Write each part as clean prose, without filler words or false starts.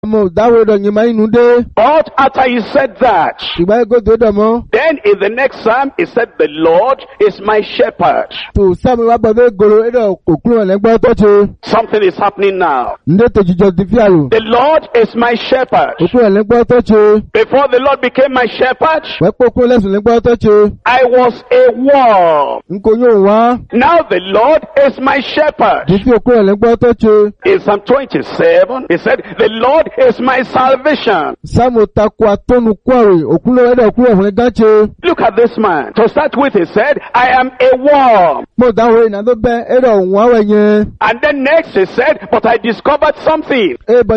But after he said that, then in the next psalm, he said, the Lord is my shepherd. Something is happening now. The Lord is my shepherd. Before the Lord became my shepherd, I was a worm. Now the Lord is my shepherd. In Psalm 27, he said, the Lord is my salvation. Look at this man. To start with, he said, I am a worm. And then next he said, but I discovered something.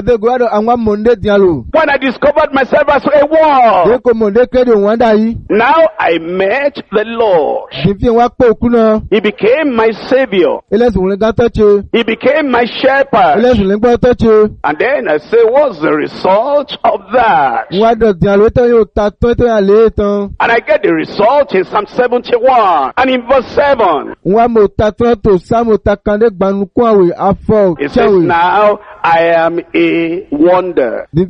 When I discovered myself as a worm, now I met the Lord. He became my savior. He became my shepherd. And then I say, what's the result of that? And I get the result in Psalm 71 and in verse 7. It says, now I am a wonder. Do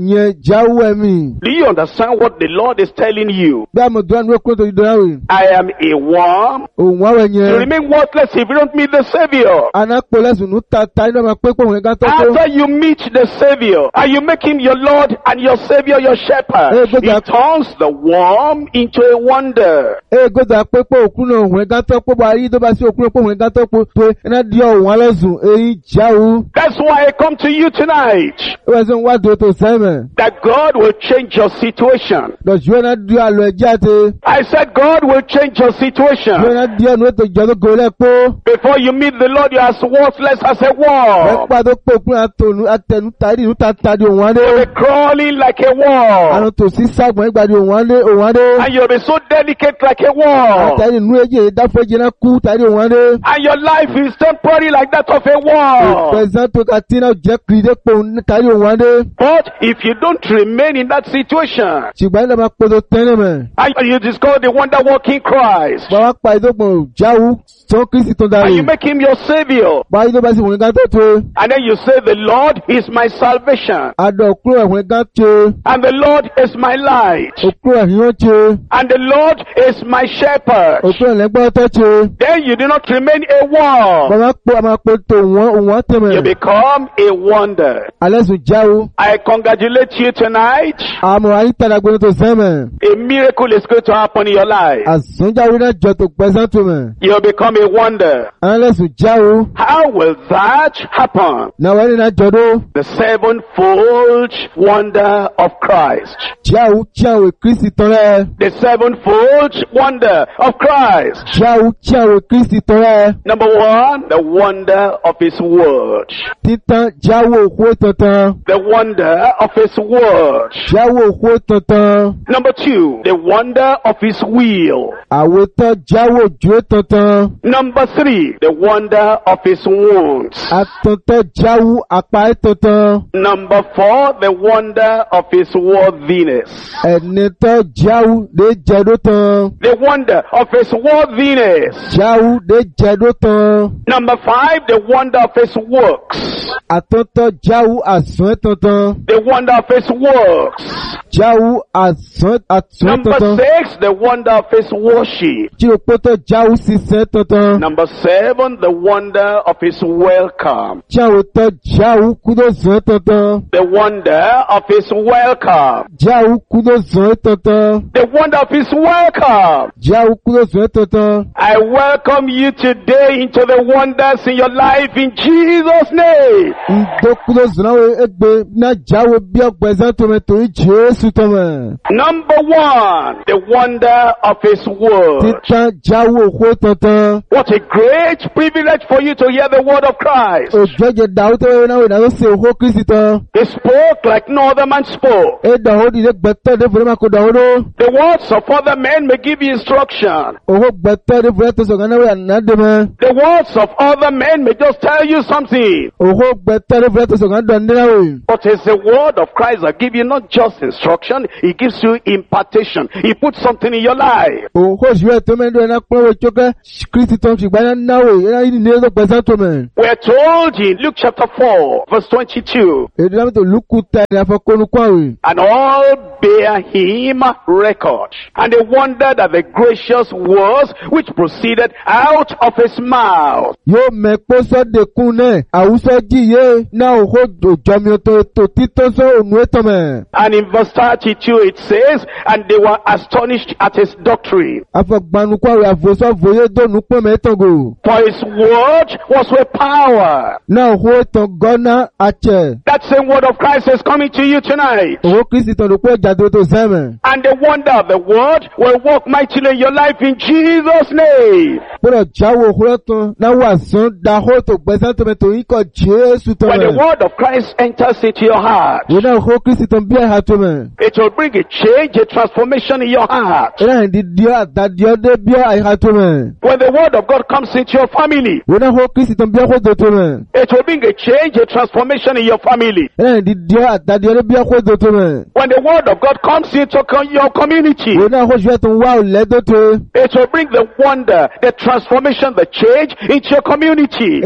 you understand what the Lord is telling you? I am a worm. You remain worthless if you don't meet the Savior. After you meet the Savior and you make him your Lord and your Savior, your shepherd, he turns the worm into a wonder. That's why I come to you tonight. That God will change your situation. I said God will change your situation. Before you meet the Lord, you are as worthless as a worm. You'll be crawling like a worm. And you'll be so delicate like a worm. And your life is temporary like that of a worm. But if you don't remain in that situation, and you discover the wonder-working Christ, and you make him your Savior, and then you say, the Lord is my salvation, and the Lord is my light, and the Lord is my shepherd, then you do not remain a worm. You become a wonder. I congratulate you tonight. A miracle is going to happen in your life. You'll become a wonder. How will that happen? The sevenfold wonder of Christ. The sevenfold wonder of Christ. Number one, the wonder of His word. The wonder of His word. Number two, the wonder of His will. Number three, the wonder of His wounds. Number four, the wonder of His worthiness. The wonder of His worthiness. Number five, the wonder of His works. The wonder of His works. Number six, the wonder of His worship. Number seven, the wonder of His welcome. The wonder of His welcome. The wonder of His welcome. I welcome you today into the wonders in your life in Jesus' name. Number one, the wonder of His word. What a great privilege for you to hear the word of Christ. He spoke like no other man spoke. The words of other men may give you instruction. The words of other men may just tell you something. But it's the word of Christ that give you not just instruction, instruction. He gives you impartation. He puts something in your life. We're told in Luke chapter 4, verse 22. And all bear him record. And they wondered at the gracious words which proceeded out of his mouth. And in verse 32 it says, and they were astonished at his doctrine. For his word was with power. That same word of Christ is coming to you tonight. And the wonder of the word will work mightily in your life in Jesus' name. When the word of Christ enters into your heart, it will bring a change, a transformation in your heart. When the word of God comes into your family, it will bring a change, a transformation in your family. When the word of God comes into your community, it will bring the wonder, the transformation, the change into your community.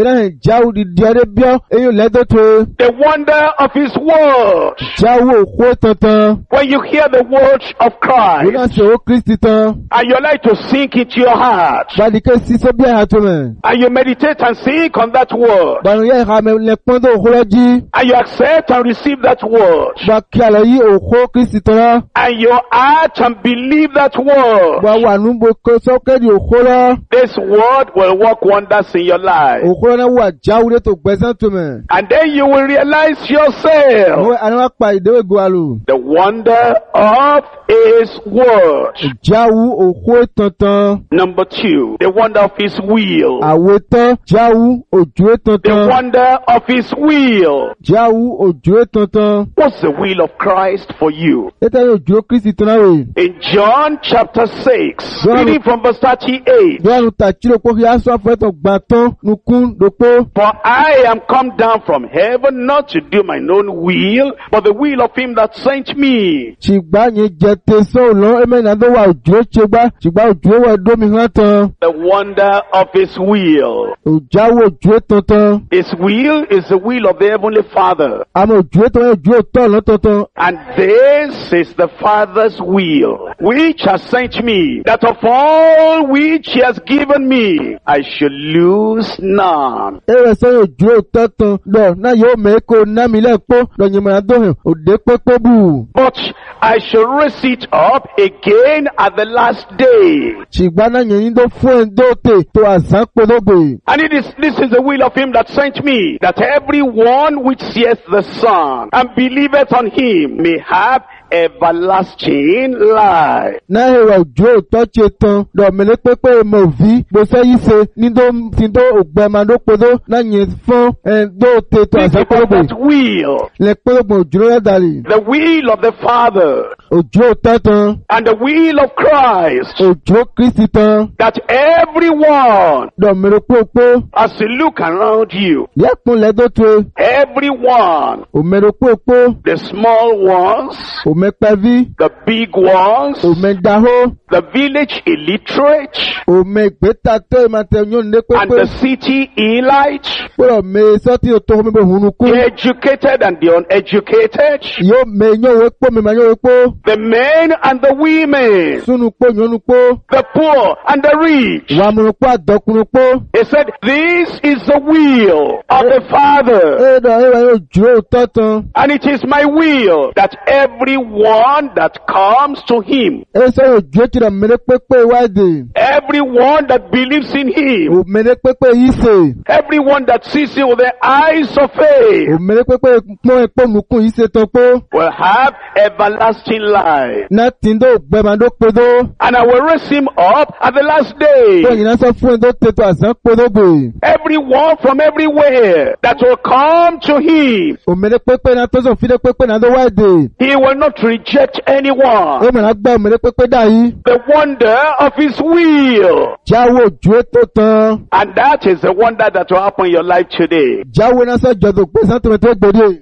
The wonder of his word. When you hear the word of Christ, and you like to sink into your heart, and you meditate and think on that word, and you accept and receive that word, and you act and believe that word, this word will work wonders in your life. And then you will realize yourself the wonder of his word. Number 2, the wonder of his will. The wonder of his will. What's the will of Christ for you? In John chapter 6, reading from verse 38. For I am come down from heaven not to do mine own will, but the will of him that sent me. The wonder of his will. His will is the will of the Heavenly Father. And this is the Father's will, which has sent me, that of all which he has given me, I should lose none. But I shall raise it up again at the last day. And this is the will of him that sent me, that everyone which seeth the Son and believeth on him may have everlasting life. The will of the Father and the will of Christ, that everyone, as you look around you, everyone, the small ones, the big ones, the village illiterate, and the city elite, the educated and the uneducated, the men and the women, the poor and the rich. He said, this is the will of the Father, and it is my will that everyone that comes to him, everyone that believes in him, everyone that sees him with the eyes of faith, will have everlasting life. And I will raise him up at the last day. Everyone from everywhere that will come to him, he will not reject anyone. The wonder of his will. And that is the wonder that will happen in your life today.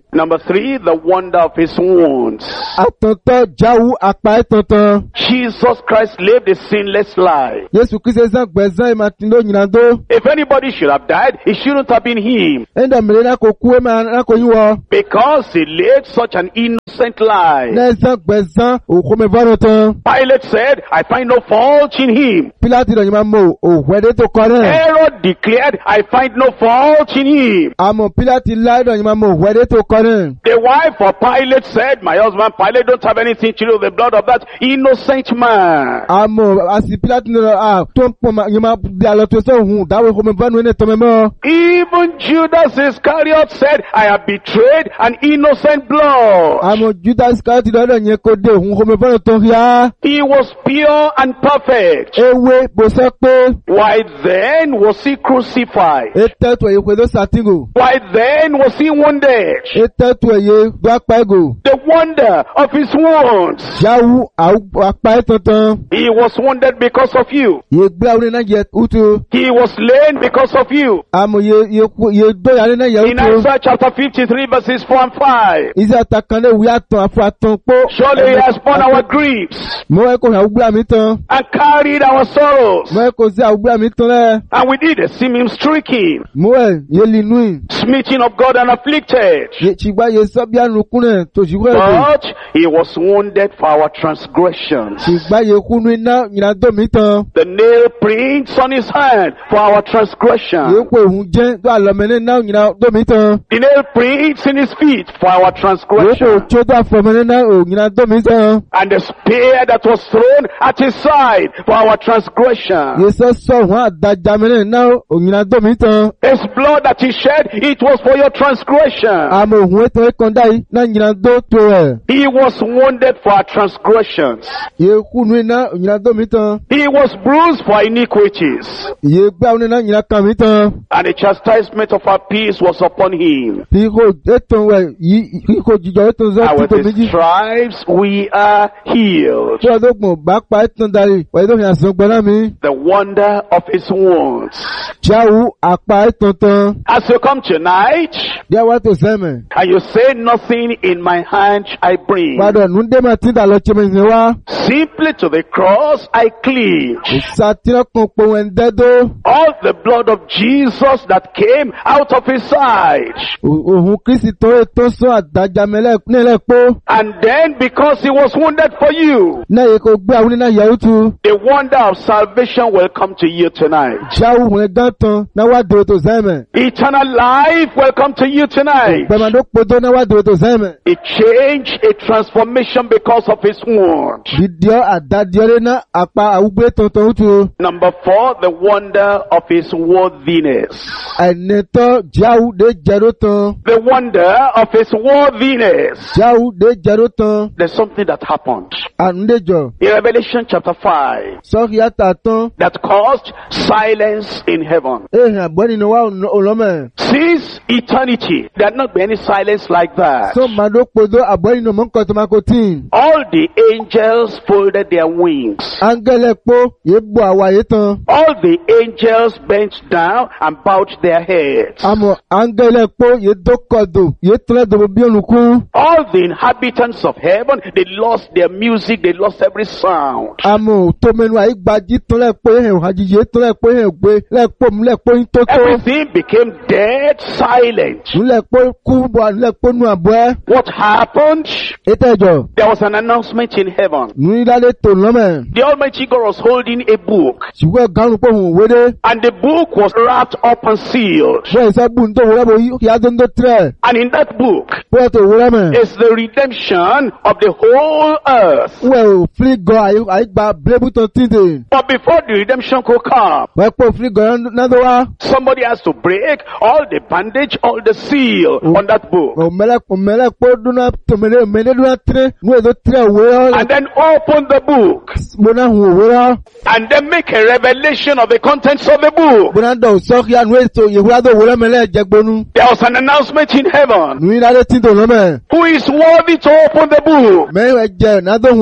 Number 3, the wonder of his wounds. Àtọ̀tọ̀ jáwú apá ẹ̀tọ̀tọ̀. Jesus Christ lived a sinless life. Jésù Kristi ẹ̀sán gbẹ̀sán ìmàtìndó nyìnàdó. If anybody should have died, it shouldn't have been him. Ẹ̀ndà mìíràn náà kò kú ẹ̀mà náà kò yín wọ. Because he lived such an innocent life. Náà ẹ̀sán gbẹ̀sán òkú mi bọ́nù tán. Pilate said, I find no fault in him. Pílátì náà yìí máa mọ òwúrẹ́dẹ́ tó kọ́ náà. Herod declared, I find no fault in him. Àmọ́ Pílátì láìdọ̀ yìí máa mọ òwúrẹ́dẹ́ tó kọ́ náà. The wife of Pilate said, my husband Pilate don't have anything to do with the blood of that innocent man. Àmọ́ àti Pílátì náà tó ń pọ̀ yìí máa di àlọ́ tó sọ̀hún dáwọ́ ìkọ́mi bọ́nù ẹni tọ́mẹ mọ́. Even Judas Iscariot said, I have betrayed an innocent blood. Àmọ́ Judas Iscariot lọ́dọ̀ yẹn kò dé òun ìkọ́mi bọ́nù tó yá. He was pure and perfect. Ewé bó sọ pé. Why then was he crucified? Ètẹ́tù ẹ̀yẹ pẹ̀lú sàtìngò. Why then was he wounded? Ètẹ́tù ẹ̀yẹ gbápá ẹ̀gò. The wonder of his wounds. Jáwú apá ẹ̀tọ̀tàn. He was wounded because of you. Yè gbé àwọn ènìyàn yẹ utu. He was slain because of you. Àmọ́ yè dóyà nínú ẹ̀yẹ utu. In Isaiah chapter 53 verses 4 and 5. Iṣẹ́ àtàkànlé wí àtàn àfọ àtàn pó. Surely he has borne our griefs. Mo ẹ kò hàn àwùgbà mi tán. And carried our sorrows. Mo ẹ kò sí àwùgbà mi tán lẹ́. And we did esteem him stricken. Mo ẹ yé linú ì. Smitten of God and afflicted. Yè ṣìgbà yè sọ́bí ànukúnẹ̀ tó ṣìgbà ẹ̀dùn. But he was wounded for our transgressions. Ṣìgbà yè kúnú iná ìrìnàjò mi tán. The nail prints on his hand for our transgression. Yè pé òun jẹ́ tó àlọ́mẹ́lẹ́ náà ìrìnàjò mi tán. The nail prints in his feet for our Yè pé transgression. òjò tó àfọ̀mẹ́lẹ́ náà ìrìnàjò mi tán. And the spear that was thrown at his side for our transgression. Yè sọ sọ̀hún àdájàmẹ́lẹ́ náà ìrìnàjò mi tán. His blood that he shed, it was for your transgression. Àmọ́ òun ètò ẹ̀kọ́ndá yìí náà ìrìnàjò tó rẹ̀. He was wounded for our transgressions. Yè kúnú iná ìrìnàjò mi tán. He was bruised for iniquities. Yè gbé àwọn iná ìrìnàjò mi tán. And the chastisement of our peace was upon him. Kíkó ètò rẹ̀ yìí kíkó jíjọ ètò And zọ́ with títò his méjì. stripes we are healed. Tí wọ́n tó gbọ̀n bá pa ẹ̀tàn darí, wọ́n tó fi àṣọ gbọ́nà mi. The wonder of his wounds. Jáwú àpá ẹ̀tàn tán. As you come tonight, Díẹ̀ wá tó sẹ́mẹ̀. and you say nothing in my hand I bring. Padà nù dé máa tí dàlọ́ tí mo ń wá. Simply to the cross I cleave. Ìsàtìrọ̀ kan pò wọ́n dẹ́dọ́. All the blood of Jesus that came out of his side. Òhun Kristi tó ètò sọ àdájàmẹ́lẹ̀ nílẹ̀ pọ́. And then because he was wounded for you, Náà yẹ kó gbé àwọn iná yẹ̀wò tu. the wonder of salvation will come to you tonight. Jáwú wọ́n gán tán náà wá dèrò tó sẹ́mẹ̀. Eternal life will come to you tonight. Gbẹ̀mọ̀dó podó náà wá dèrò tó sẹ́mẹ̀. A change, a transformation because of his wound. Dídíọ́ àdádíọ́lé náà àpá àwùgbé tuntun tu. Number 4, the wonder of his worthiness. Ẹ̀nẹ́tọ́ jáwú dé jẹ́rú tán. The wonder of his worthiness. Jáwú dé jẹ́rú tán. There's something that happened Ànúdéjọ́. in Revelation chapter 5 Sọ́kì àtà tán. that caused silence in heaven. Èhìn àgbọ̀ nínú wa òlọ́mẹ̀. Since eternity, there had not been any silence like that. Sọ màdó podó àgbọ̀ nínú mọ́kàn tó máa kó tíì. All the angels folded their wings. Áńgẹ́lẹ̀ pọ́ yé bọ̀ àwa yé tán. All the angels bent down and bowed their heads. Àmọ́ áńgẹ́lẹ̀ pọ́ yé dókọ̀dò yé tẹ́lẹ̀ dòbò bí olùkún. All the inhabitants of heaven, they lost their music, they lost every sound. Àmọ́ tó mẹ́nu àyígbájí tẹ́lẹ̀ pọ́ yẹn òhàjì yé tẹ́lẹ̀ pọ́ yẹn gbé lẹ́pọ̀ múlẹ̀ pọ́ yín tó tó. Everything became dead silent. Múlẹ̀ pọ́ kú bọ̀ múlẹ̀ pọ́ nù àbọ̀ ẹ́. What happened? Ètò ẹ̀jọ̀. There was an announcement in heaven. Nù ìdálé tó lọ́mẹ̀. The Almighty God was holding a book, Ṣùgbọ́n gánú pọ̀ hùn wédé. and the book was wrapped up and sealed. Bẹ́ẹ̀ sẹ́gun tó wúrẹ́ bọ̀ yí kí á tó ń tó tẹ̀. And in that book Bẹ́ẹ̀ tó wúrẹ́ mẹ́. is the redemption of the whole earth. Wẹ́ ò fírí gan àyígbá bírébù tó tìǹtì. But before the redemption could come, Wẹ́ pọ̀ fírí gan náà tó wá. somebody has to break all the bandage, all the seal on that book, Òmẹ́lẹ̀ pọ̀ dúnà tòmẹ́lẹ̀ dúnà tẹ́rẹ́ nú èdè tẹ́rẹ́ òwe and then open the book, Bọ́nà hùn òwe rọ́. and then make a revelation of the contents of the book. Bọ́nà dọ̀ sọ́kì ànú ètò ìhúra tó wúrẹ́ mẹ́lẹ̀ jẹgbónú. There was an announcement in heaven. Nù ìdálé tìǹtò lọ́mẹ̀. Who is worthy to open the book? Mẹ́rin jẹ náà tó hùn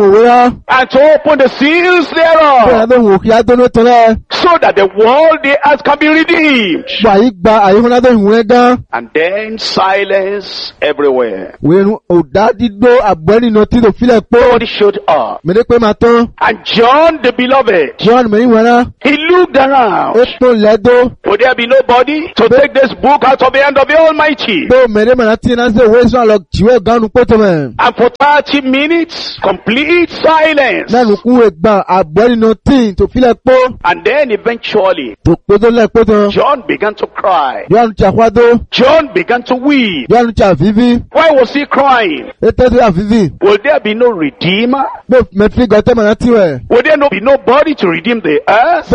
and to open the seals thereof, so that the world, the earth can be redeemed. And then silence everywhere. Nobody showed up. And John the beloved, he looked around. Would there be nobody to take this book out of the hand of the Almighty? And for 30 minutes, complete silence. And then eventually, John began to cry. John began to weep. Why was he crying? Will there be no redeemer? Will there be nobody to redeem the earth?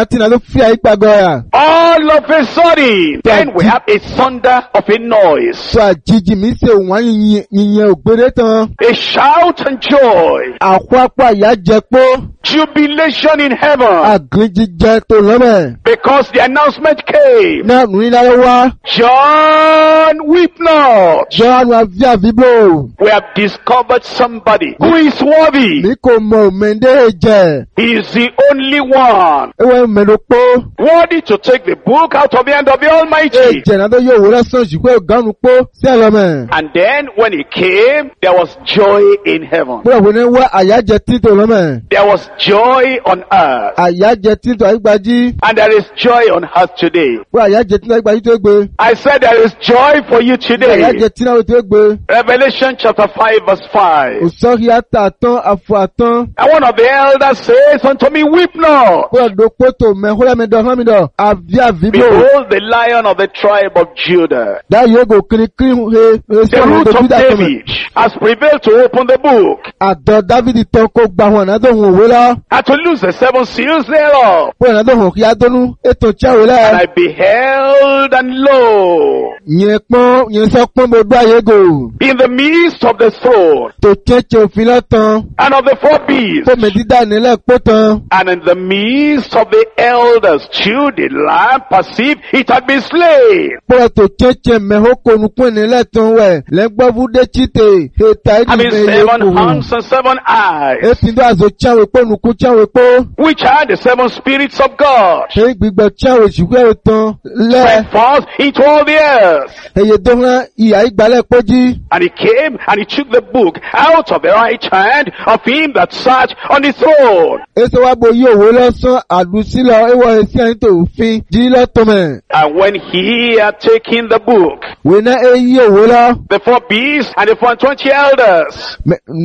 All of a sudden, then we have a thunder of a noise. A shout and joy. Jubilation in heaven. Because the announcement came. John, weep not. We have discovered somebody who is worthy. He is the only one worthy to take the book out of the hand of the Almighty. And then when he came, there was joy in heaven. There was joy on earth. And there is joy on earth today. I said there is joy for you today. Revelation chapter 5 verse 5. And one of the elders says unto me, weep not. Behold, the Lion of the tribe of Judah, the root of David, has prevailed to open the book, and to loose the 7 seals thereof. And I beheld, and lo, in the midst of the throne, and of the 4 beasts, and in the midst of the elders, stood the Lamb, perceived it had been slain, having 7 horns and 7 eyes, which are the 7 spirits of God, sent forth into all the earth. And he came and he took the book out of the right hand of him that sat on the throne. And when he had taken the book, the 4 beasts and the 420 elders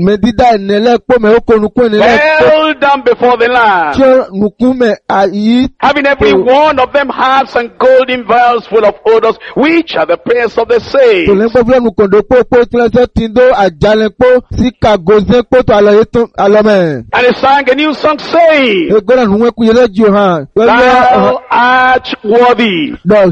fell down before the Lamb, having every one of them harps and golden vials full of odors, which are the prayers of the saints. And he sang a new song saying, Thou art worthy. Thou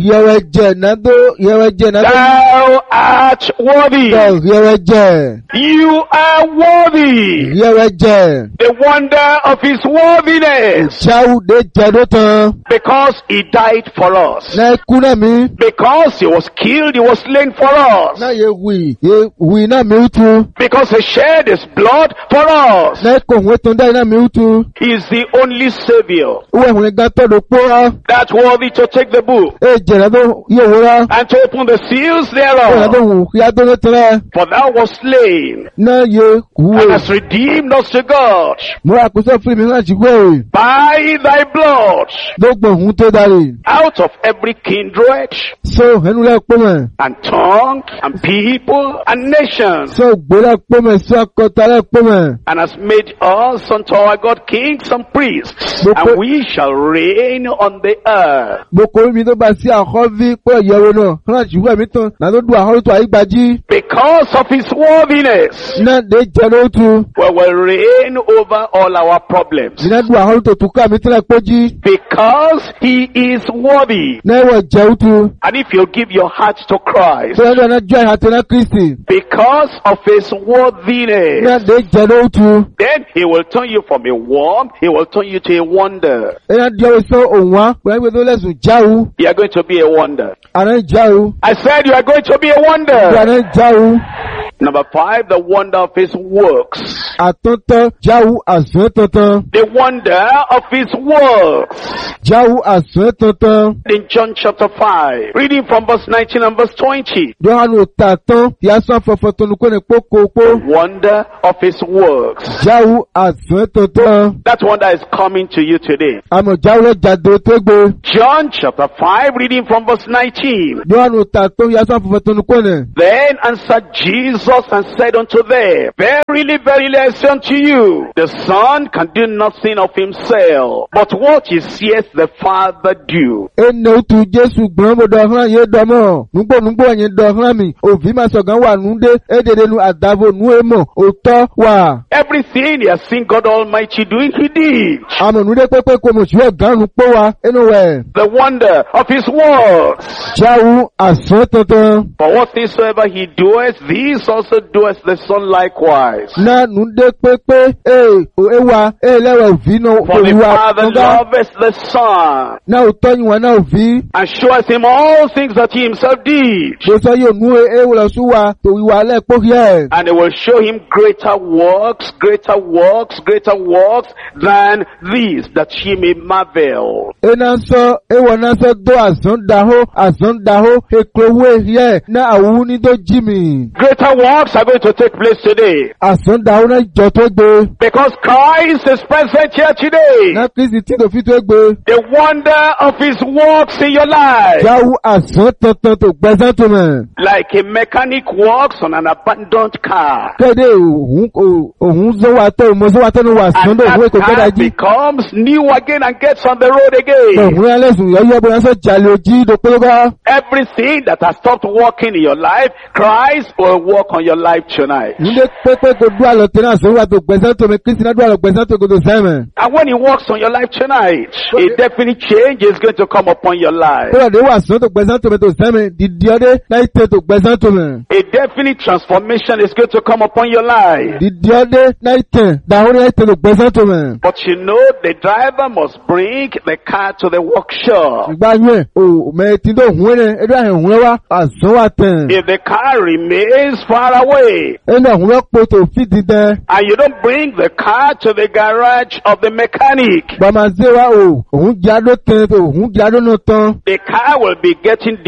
art worthy. You are worthy. The wonder of his worthiness. Because he died for us. Because he was killed, he was slain for us. Because he shed his blood for us. He is the only Savior that's worthy to take the book and to open the seals thereof. For thou wast slain and hast redeemed us to God by thy blood out of every kindred and tongue and people and nation, and has made us unto our God kings and priests, and we shall reign on the earth. Because of his worthiness, we will reign over all our problems. Because he is worthy. And if you give your heart to Christ, because of his worthiness, then he will turn you from a worm, he will turn you to a wonder. You are going to be a wonder. I said you are going to be a wonder. Number 5, the wonder of his works. Àtọ́ntọ́ jáwú àzọ́ tọ̀tàn. The wonder of his works. Jáwú àzọ́ tọ̀tàn. In John chapter 5, reading from verse 19 and verse 20. Dọ́hánù tàtán yásán fọ̀fọ̀ tónúkọ́ ní pókópó. Wonder of his works. Jáwú àzọ́ tọ̀tàn. That wonder is coming to you today. Àmọ̀ jáwú lọ jáde tó gbé. John chapter 5, reading from verse 19. Dọ́hánù tàtán yásán fọ̀fọ̀ tónúkọ́ ní. Then answered Jesus and said unto them, Verily, verily, I say unto you, the Son can do nothing of himself, but what he seeth the Father do. Ene utu Jésù gbọ́n mo dọ̀hán yé dọ́mọ̀. Nùgbò ẹ̀yin dọ̀hán mi. Òfin máa sọ̀gán wà núdé. Édèdè nu àdàbò nu èmọ̀. Òtọ́ wà. Everything he has seen God Almighty doing, he did. Àmọ̀ núdé pépé kò mọ̀ sí ọ̀gán nu pọ́ wa. Inú wẹ̀. The wonder of his works. Jáwú àsán tuntun. For whatsoever he doeth, these also doeth the Son likewise. Na núdé pépé. Ewa. Lẹ́wọ̀ òfin náà. For the Father loveth the Son. Na òtọ́ yìí wọn náà òfin. And showeth him all things that he himself did. Mo sọ yóò nú ewúrẹ́ sún wa. Tòwí wa lẹ́ẹ̀kpọ́ yẹ. And it will show him greater works than these, that ye may marvel. Ena sọ ewọ náà sọ dó àzọ́n dàhó ekòwé yẹ na àwù ní tó jí mi. Greater works are going to take place today. Àzọ́n dàhó náà jọ tó gbé. Because Christ is present here today. Na Kristi tí tó fi tó gbé. The wonder of his works in your life. Jáwú àzọ́n tuntun tó gbẹ́sán tó mẹ́. Like a mechanic works on an abandoned car. Kéde òhun zọ́wọ́tọ́ òmùzọ́wọ́tọ́ ní wà And sọ́ndọ̀ òhun èkó that kéde car jí. becomes new again and gets on the road again. Òhun ẹlẹ́sùn yọ́yọ́ bó yẹn jàlè ojí dòpólógá. Everything that has stopped working in your life, Christ will work on your life tonight. Nílé pépé kò dúrà lọ tẹ́lẹ̀ àsọ́wọ́ tó gbẹ́sán tó mi Kristi náà dúrà lọ gbẹ́sán tó gbọdọ̀ sẹ́mẹ̀. And when he works on your life tonight, a definite change is going to come upon your life. Kódà dé wà sọ́n tó gbẹ́sán tó mi tó sẹ́mẹ̀ dìdí ọdẹ láì tẹ́ tó gbẹ́sán tó mi. A definite transformation is going to come upon your life. Dìdí ọdẹ láì tẹ́ dàhórí láì tẹ́ tó gbẹ́sán tó mi. But you know the driver must bring the car to the workshop. Ìgbà yẹn o mẹ́tí tó hun ẹ̀ ẹ̀dọ́ àhẹ̀ hun wa àzọ́ wa tẹ̀. If the car remains far away, Ẹnu àhun rẹ̀ pò tó fi dídẹ́. and you don't bring the car to the garage of the mechanic, Bàmàzé wa òhun jẹ́ àdó tẹ̀ tó òhun jẹ́ àdó náà tán. the car will be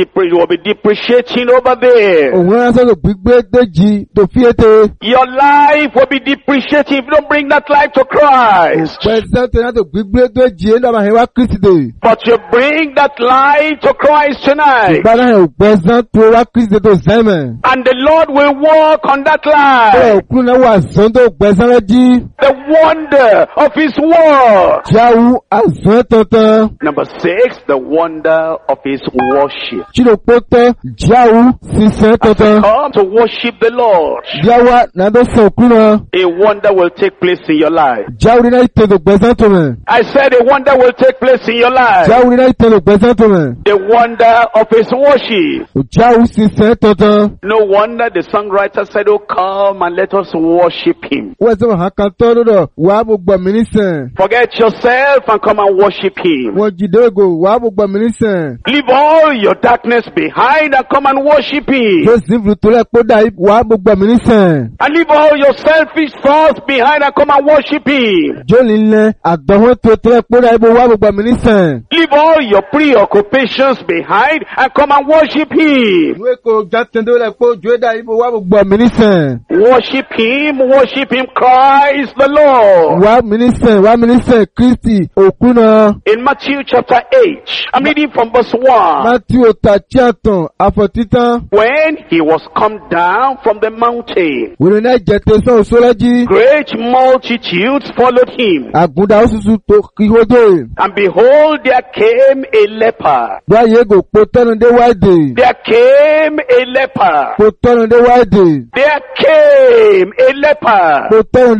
depreciating over there. Òhun rẹ̀ sọ̀rọ̀ gbígbé déjì tó fi ètè. Your life will be depreciating if you don't bring that life to Christ. Gbẹ̀sán tẹ̀ náà tó gbígbé déjì ẹ̀ náà wá Kristi dè. But you bring that life to Christ tonight. Ìgbà náà ò gbẹ̀sán tó wá Kristi tó sẹ́mẹ̀. And the Lord will work on that Ó life. òkú náà wà sọ́n tó gbẹ̀sán rẹ̀ jí. The wonder of his word. Jáwú àzọ́ tuntun. Number 6, the wonder of his worship. Chidokpo tán jáwú sísẹ́ As you tuntun. come to worship the Lord, Jáwá nàdó sàn òkú náà. a wonder will take place in your life. Jáwú ní náà ìtẹ̀dọ̀ gbẹ̀sán tó mẹ̀. I said a wonder will take place in your life. Jáwú ní náà ìtẹ̀dọ̀ gbẹ̀sán tó mẹ̀. The wonder of his worship. Jáwú sísẹ́ tuntun. No wonder the songwriter said, oh, come and let us worship him. Wọ́n sọ wọn kan tọ́ lọ́dọ̀ wàá bò gbọ̀ mí nísìn. Forget yourself and come and worship him. Wọ́n jìdé ògo wàá bò gbọ̀ mí nísìn. Leave all your darkness behind and come and worship him. Joseph Lutolẹ̀ kódà wàá bò gbọ̀ mí nísìn. And leave all your selfish thoughts behind and come and worship him. Jólì ńlẹ̀ àdánwò tó tẹ́lẹ̀ kódà ibo wàá bò gbọ̀ mí nísìn. Leave all your preoccupations behind and come and worship him. Ìwé kò jàtẹ̀ndé kó jùwédà ibo wàá bò gbọ̀ mí nísìn. Worship him, Christ the Lord. Wàá mí nísìn Kristi òkú náà. In Matthew chapter 8, I'm reading from verse 1. Matthew ọ̀tàchí àtàn àfọ̀títán. When he was come down from the mountain, Wèrè náà jẹ̀tẹ̀ sọ òṣòlẹ́jì. great multitudes followed him. Àgùndà òṣùṣù tó kíhódé. And behold, there came a leper. Báyé gò po tọ́nu dé wáìdè. There came a leper. Po tọ́nu dé wáìdè. There came a leper. Po tọ́nu dé wáìdè.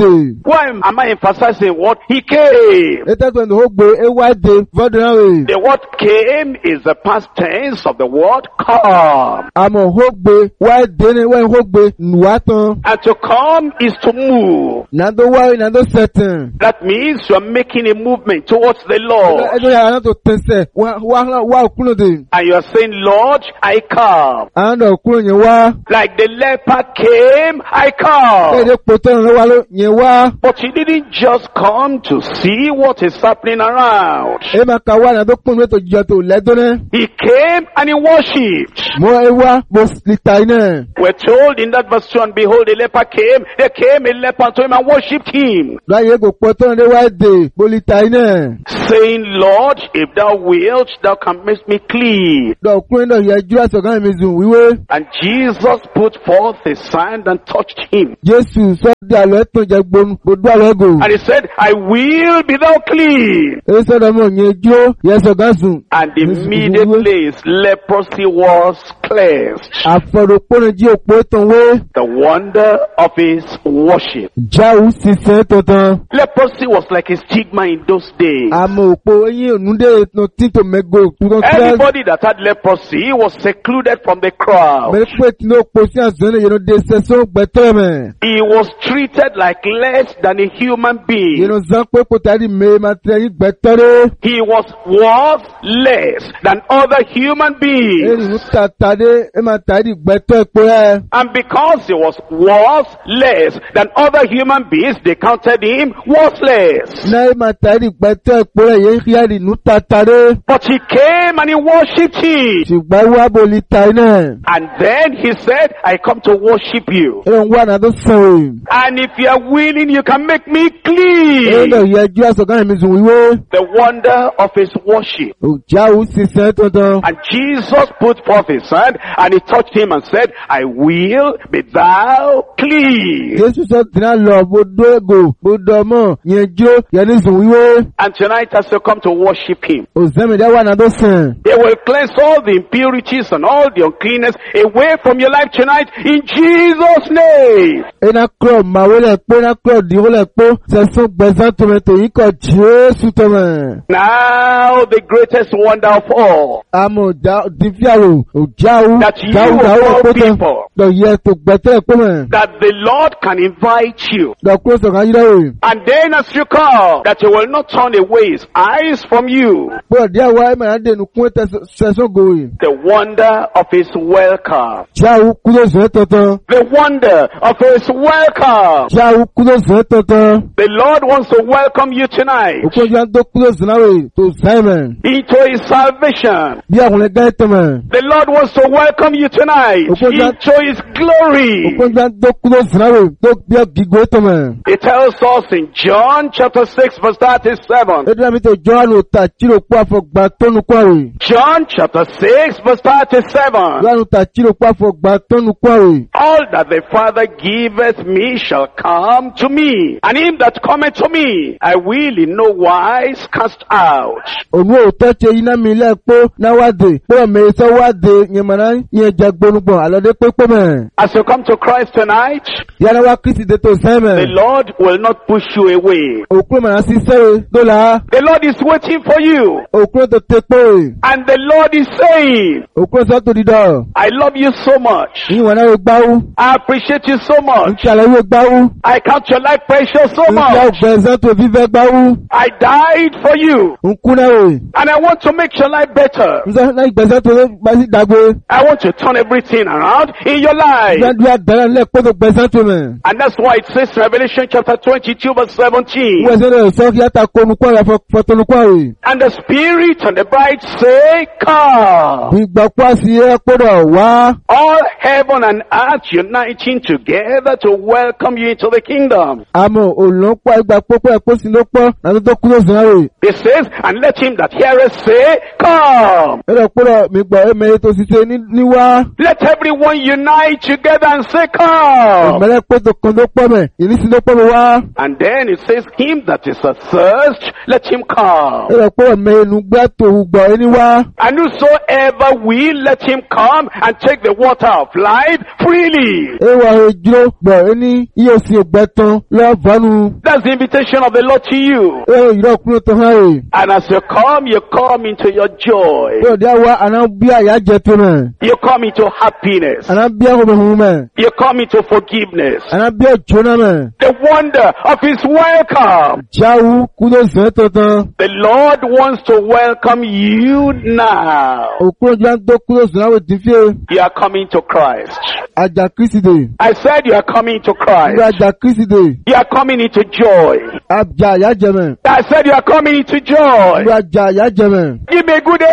de. Why am I emphasizing what he came? Ete to ndo ogbe ewa de vodran. The word came is the past tense of the word come. Amo ogbe wa de ne wa ogbe nuatan. And to come is to move. Nando wa nando certain. That means you are making a movement towards the Lord. Edo ya na to tense wa okuno de. And you are saying, Lord, I come. And okuno yen wa. Like the leper came, I come. Ede poto no wa lo yen wa. But he didn't just come to see what is happening around. E ma ka wa na do pon to jo to ledone. He came and he worshipped. Mo ewa bo litaine. We're told in that verse 2, and behold, a leper came. There came a leper to him and worshipped him. La ye go poto de wa de bo litaine. Saying, Lord, if thou wilt, thou can make me clean. Do kun do ye ju asogan mi zun wiwe. And Jesus put forth his hand and touched him. Jesu so di alo eton je gbonu bo do alo ego. And he said, I will be thou clean. E so do mo yen jo ye sogan sun. And immediately his leprosy was cleansed. Aforopon ji opo eton we. The wonder of his worship. Jau si se totan. Leprosy was like a stigma in those days. Amo opo yin onunde no tin to mego. Anybody that had leprosy was secluded from the crowd. Me pet no opo si azone you know de seson gbeteme. He was treated like less than a human being. You know zan pe ko tari me ma tari gbetore. He was worth less than other human beings. Eri tatade e ma tari gbeto pe e. And because he was worth less than other human beings, they counted him worthless. Na e ma tari gbeto pe ye hiari nu tatade. But he came and he worshipped him. Ṣùgbọ́n wá boli taine. And then he said, I come to worship you. E wá na do so. And if you are willing, you can make me clean. E lo ye ju asogan mi zun wiwe. The wonder of his worship. O jau si se totan. And Jesus put forth his hand and he touched him and said, I will be thou clean. Jesu so dina lo bo do ego bo do mo yen jo ye ni zun wiwe. And tonight as you come to worship him, O zeme da wá na do sen. he will cleanse all the impurities and all the uncleanness away from your life tonight in Jesus' name. E na kro ma wo le po na kro di wo le po se so gbezan to me to yin ko Jesu to me. Now the greatest wonder of all, Amo da di fiaro o jau that you of all people, do ye to gbete po me. that the Lord can invite you. Do kro so kan yire. And then as you come, that he will not turn away his eyes from you. Bo dia wa e ma de nu kun te se so go yi. The wonder of his welcome. Jau kulo se totan. The wonder of his welcome. Jau kulo se totan. The Lord wants to welcome you tonight O ko jan do kulo zinawe to Simon. into his salvation. Bi awon le ga temen. The Lord wants to welcome you tonight into his O glory. ko jan do kulo zinawe to bi gigo temen. It tells us in John chapter 6 verse 37. E dra mi to John o ta chiro po afogba tonu kware. John chapter 6 verse 37. John ta chiro po afogba tonu kware. All that the Father giveth me shall come to me, and him that cometh to me I will in no wise cast out. Onu o to che ina mi le po na wade. Po me so wade yemana yen jagbonugbon alode pepe me. As you come to Christ tonight, Yana wa Kristi de to the Simon. Lord will not push you away. Okun ma si se do la. The Lord is waiting for you, Okun to te pe. and the Lord is saying, Okun so to di do. I love you so much. Yin wana we gbawu. I appreciate you so much. Nti ale we gbawu. I count your life precious so Nti a much. gbezan to vive gbawu. I died for you, Nkuna we. and I want to make your life better. Nza na gbezan to ba si dagbe. I want to turn everything around in your life. Nza du adara le po to gbezan to me. And that's why it says in Revelation chapter 22 verse 17. We se le so ki ata ko nu kware fo to nu kware. And the Spirit and the bride say, come. Bi gba kwa si e podo wa. All heaven and earth uniting together to welcome you into the kingdom. Amo olon pa igba popo e po si lo po na to kulo zinawe. It says, and let him that heareth say, come. E lo podo mi gba e me to si se ni ní wá. Let everyone unite together and say, come. Ìmọ̀lẹ́ pé tòkan ló pọ̀ mẹ́, ìrísí ló pọ̀ mẹ́ wá. And then it says, him that is athirst, let him come. Ẹ̀rọ pọ̀ mẹ́nu gbá tòun gbọ̀ ẹni wá. And whosoever will, let him come and take the water of life freely. Ẹwà ejò gbọ̀ ẹni iye òsì ògbẹ́ tán lọ́ọ̀bọ̀nù. That's the invitation of the Lord to you. Ẹ̀rọ ìrọ̀kúnlẹ̀ tó hàn rè. And as you come into your joy. Ẹ̀rọ díẹ̀ wá àná bí àyà jẹ tó mẹ́. You come into happiness. Àná bí àhùnmẹ̀hùn mẹ́. You come into forgiveness. Àná bí òjò náà mẹ́. The wonder of his welcome. Jáwú kúló sẹ́ tọ̀tàn. The Lord wants to welcome you now. Òkú ojú à ń tó kúló sùn láwọ̀ tí fíè. You are coming to Christ. Àjà Kristi dè. I said you are coming to Christ. Ìgbà àjà Kristi dè. You are coming into joy. Àjà àyà jẹ mẹ́. I said you are coming into joy. Ìgbà àjà àyà jẹ mẹ́. Give me a good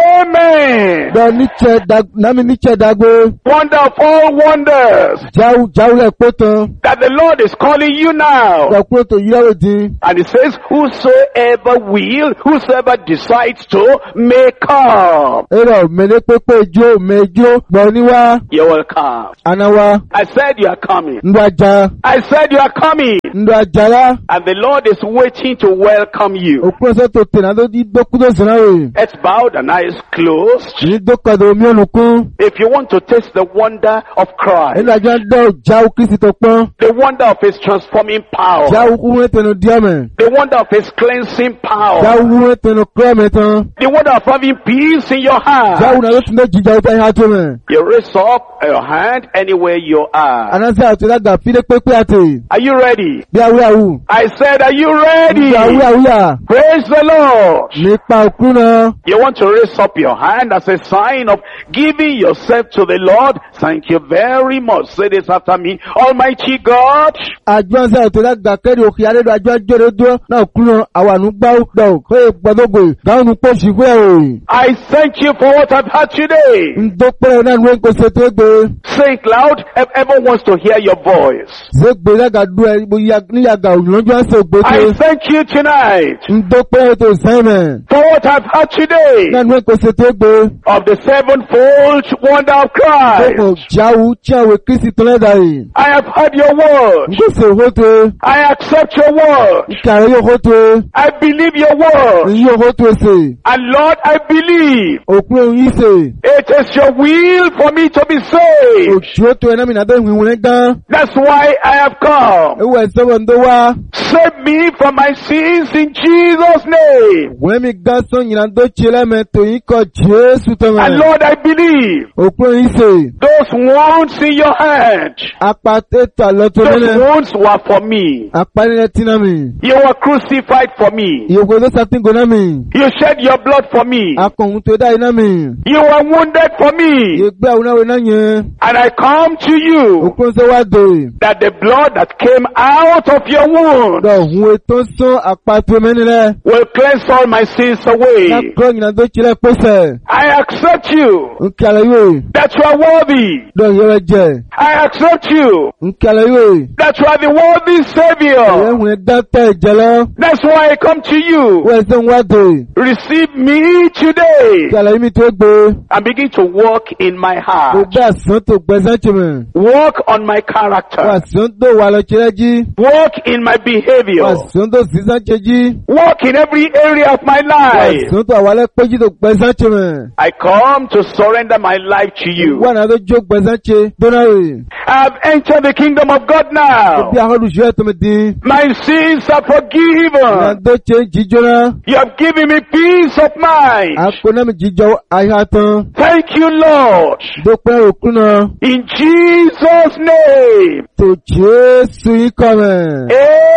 amen. Bẹ́ẹ̀ námi níṣẹ́ dàgbé. Wonder of all wonders. Jáwú lẹ̀ pé tán. That the Lord is calling you now. Ìgbà kúrò tó yíyáwó dín. And it says, whosoever will, whosoever decides to, may come. Ẹ̀rọ mẹ́lẹ́ pépé ijó mẹ́jọ gbọ̀ níwá. You will come. Anáwá. I said you are coming. Ndó ajá. I said you are coming. Ndó ajára. And the Lord is waiting to welcome you. Òkú ọ̀sẹ̀ tó tẹ̀lé àdó dókúdó sọ̀rọ̀ rẹ̀. Heads bowed and eyes closed. Ní dókàdó omi olùkún. If you want to taste the wonder of Christ, Ẹnu àjọ dọ̀ jáwú Kristi tó pọ́n. the wonder of his transforming power, Jáwú kúrò tẹnu díọ̀mẹ̀. the wonder of his cleansing power, Jáwú kúrò tẹnu kúrọ̀mẹ̀ tán. the wonder of having peace in your heart. Jáwú náà ló ti ní jíjà ó tẹ́ ìhà tó mẹ̀. You raise up your hand anywhere you are. Anásẹ́ àti lága fílé pépé àti. Are you ready? Bí awúyàwú. I said, are you ready? Bí awúyàwúyà. Praise the Lord. Nípa òkú náà. You want to raise up your hand as a sign of giving yourself to the Lord. Thank you very much. Say this after me. Almighty God, Àjọ ṣe àti lága kẹ́rì òkè àdédò àjọ àjọyọ̀dọ́ náà òkú náà àwọn ànúgbà dọ̀ kó gbàdógò gáwọn pọ̀ sí fún ẹ̀rọ. I thank you for what I've had today. Ndópẹ́ náà ló ń kó ṣe tó gbé. Say it loud. Everyone wants to hear your voice. Ṣé gbé lága dún ẹ níyàgà òyìnbó ṣe ògbé tó. I thank you tonight Ndópẹ́ tó sẹ́mẹ̀. for what I've had today Náà ló ń kó ṣe tó gbé. of the sevenfold wonder of Christ. Kókò jáwú tí àwọn Kristi tó lẹ́dà yìí. I have heard your word. Nkó ṣe òhó tó. I accept your word. Nkàrẹ́ yóò hó tó. I believe your word. Èyí yóò hó tó ṣe. And Lord, I believe Òkú òyìn ṣe. it is your will for me to be saved. Òjò tó ẹná mi nàdó ìwìn wọn gán. That's why I have come. Ewu ẹ̀sẹ̀ wọn tó wá. Save me from my sins in Jesus' name. Wọ́n mi gán sọ yìnyín tó ṣe lẹ́mẹ̀ tó yín kọ Jésù tó And mẹ́. Lord, I believe Òkú òyìn ṣe. those wounds in your hand, Apá tètè àlọ́tò those nílẹ̀. wounds were for me. Apá nílẹ̀ tí náà mi. You were crucified for me. Ìyókò tó sàtìngò náà mi. You shed your blood for me. Akọ̀hún tó dá iná mi. You were wounded for me. Ìgbé àwọn náà wọ náà yẹn. And I come to you Òkú ń sọ wá dé. that the blood that came out of your wound Dọ̀hún ètò sún apá tó mẹ́nilẹ̀. will cleanse all my sins away. Lákọ̀ yìnyín tó ṣe lẹ́ pèsè. I accept you Nkí àlẹ́ yóò. that you are worthy. Dọ̀hún yẹrẹ jẹ. I accept you Nkí àlẹ́ yóò. that you are the worthy Savior. Ẹ̀hún ẹ̀dá tẹ̀ ẹ̀jẹ̀ lọ. That's why I come to you. Wọ́n ẹ̀sẹ̀ ń wá dé. Receive me today Kí àlẹ́ yìí mi tó gbé. and begin to work in my Kò heart. gbé àsán tó gbẹ́sẹ̀ tì mí. Work on my character. Àsán tó wà lọ ṣẹlẹ̀ jí. Work in my behavior. Àsán tó sísan ṣe jí. Work in every area of my life. Àsán tó àwalẹ̀ péjì tó gbẹ́sẹ̀ tì mí. I come to surrender my life to you. Wọ́n náà tó jó gbẹ́sẹ̀ ṣe. Dọ́nà rè. I have entered the kingdom of God now. Bí àwọn olùṣọ́ ẹ̀ tó mi dín. My sins are forgiven. Ìyàndó ṣe ń jíjọ́ náà. You have given me peace of mind. Àpò náà mi jíjọ́ àyà tán. Thank you, Lord. Dópẹ́ òkú náà. In Jesus' name. Tó Jésù yìí kọ́ mẹ́.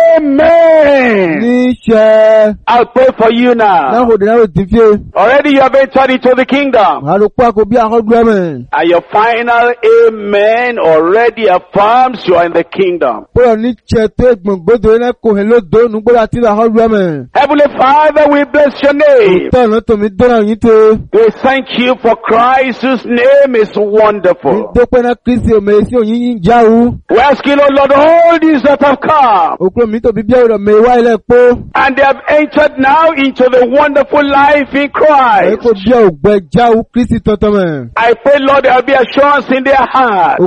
Amen. Níṣẹ́. I'll pray for you Náà now. kò dé náà ò dín fíè. Already you have entered into the kingdom. Àlùkò àkó bí àwọn ọdún ẹ̀mẹ̀. And your final amen already affirms you are in the kingdom. Bọ́lá ní ṣe tó gbòǹgbòdò iná kò hẹ̀ lódò nùgbọ́dọ̀ àti àwọn ọdún ẹ̀mẹ̀. Heavenly Father, we bless your name. Òótọ́ ọ̀nà tòmí dọ́nà yín tó. We thank you for Christ whose name is wonderful. Dópẹ́ náà Kristi òmè sí òyìn yín jáwó. We ask you, Lord, all these that have come, Òkúrò mi tó bí bí ọ̀rọ̀ mẹ́ And they have entered now into the wonderful life in Christ. I pray, Lord, there will be assurance in their heart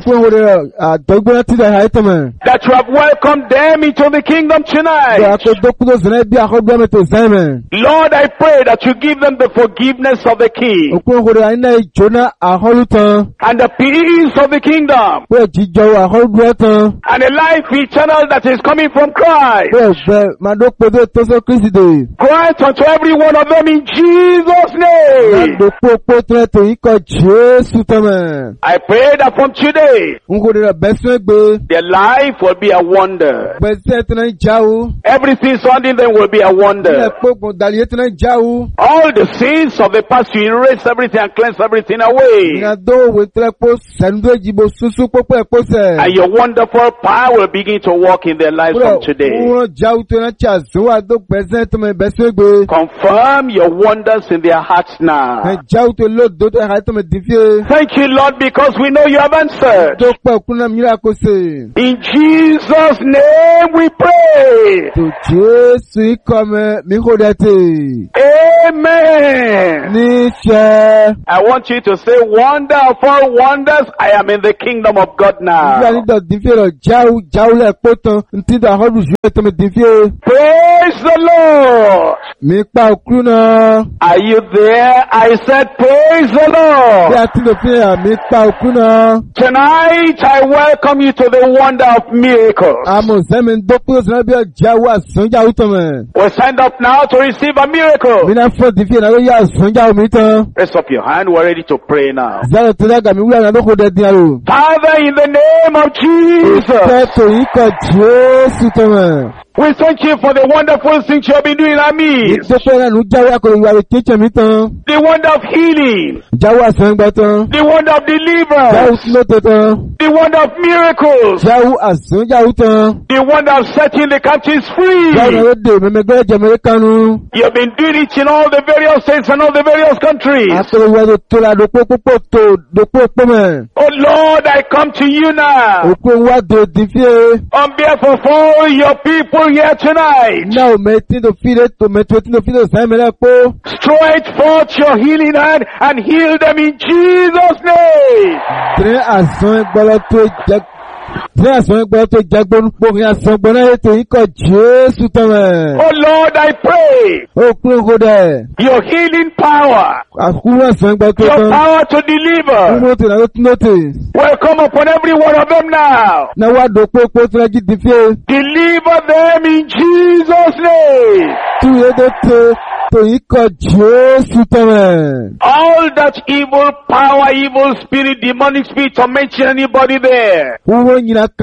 that you have welcomed them into the kingdom tonight. Lord, I pray that you give them the forgiveness of the King and the peace of the kingdom and a life eternal that is coming from Christ. Grant unto every one of them in Jesus' name. I pray that from today, their life will be a wonder. Everything surrounding them will be a wonder. All the sins of the past, you erase everything and cleanse everything away. And your wonderful power will begin to work in their lives from today. Confirm your wonders in their hearts now. Thank you, Lord, because we know you have answered. In Jesus' name we pray. Amen. I want you to say, wonder of all wonders, I am in the kingdom of God now. Praise the Lord. Are you there? I said, praise the Lord. Tonight I welcome you to the wonder of miracles. We'll stand up now to receive a miracle. Raise up your hand. We're ready to pray now. Father, in the name of Jesus, we thank you for the wonderful things you have been doing in our midst. The wonder of healing. The wonder of deliverance. The wonder of miracles. The wonder of setting the captives free. You have been doing it in all the various states and all the various countries. Oh Lord, I come to you now. On behalf of all your people here tonight, stretch forth your healing hand and heal them in Jesus' name. Oh Lord, I pray your healing power, your power to deliver will come upon every one of them now. Deliver them in Jesus' name. All that evil power, evil spirit, demonic spirit tormenting anybody there, I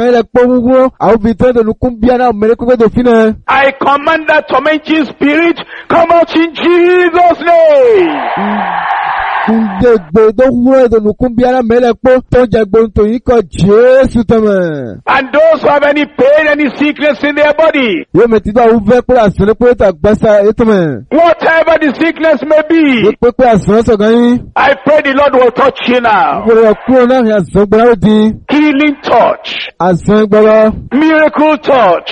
command that tormenting spirit, come out in Jesus' name. And those who have any pain, any sickness in their body, whatever the sickness may be, I pray the Lord will touch you now. Healing touch, miracle touch,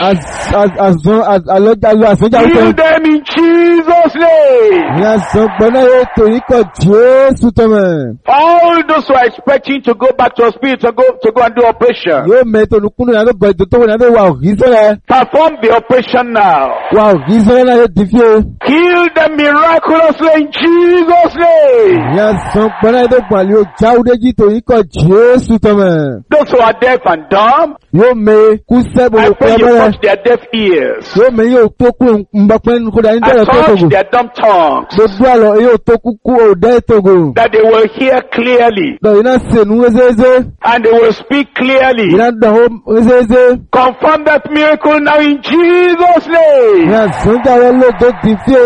heal them in Jesus' name. All those who are expecting to go back to hospital to go and do operation, perform the operation now. Heal them miraculously in Jesus' name. Those who are deaf and dumb, I pray you touch their deaf ears. I touch their dumb tongues, that they will hear clearly and they will speak clearly. Confirm that miracle now in Jesus' name.